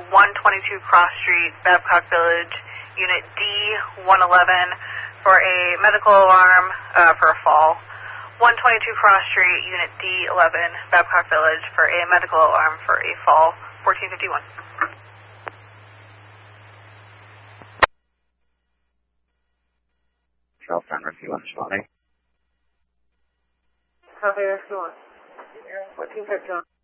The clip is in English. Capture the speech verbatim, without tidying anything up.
one twenty-two Cross Street, Babcock Village, Unit D one eleven, for a medical alarm uh, for a fall. one twenty-two Cross Street, Unit D eleven, Babcock Village, for a medical alarm for a fall. fourteen fifty-one. Charles Town Rescue one responding. Copy, Rescue one. fourteen fifty-one.